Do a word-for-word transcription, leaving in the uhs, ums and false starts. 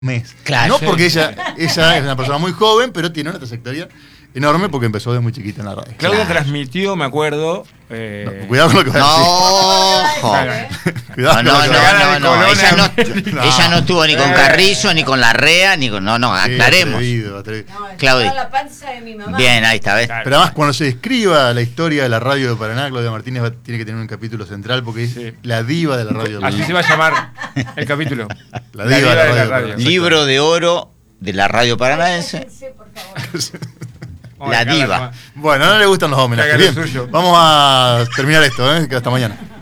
mes. Claro, no sí, porque sí. ella, ella es una persona muy joven, pero tiene una trayectoria enorme porque empezó desde muy chiquita en la radio. Claudia Claro. transmitió, me acuerdo. Eh, No, cuidado con lo que vas a No, jo. Claro. decir. Cuidado No, con no, lo que no, vas a no, decir. no, Colona. ella no, No. ella no estuvo ni con Eh. Carrizo, ni con la Rea, ni con. No, no, Sí, aclaremos. atrevido, atrevido. No, estaba Claudia. en la panza de mi mamá. Bien, ahí está, ¿ves? Claro. Pero además, cuando se describa la historia de la radio de Paraná, Claudia Martínez va- tiene que tener un capítulo central porque es Sí. la diva de la radio. del Así mundo. se va a llamar el capítulo. La diva de la radio. Libro de oro de la radio paranaense. Cállense, por favor. Vamos a La dejarla diva. nomás. Bueno, no le gustan los homenajes. Hágalo Bien, suyo. vamos a terminar esto, ¿eh? Que hasta mañana.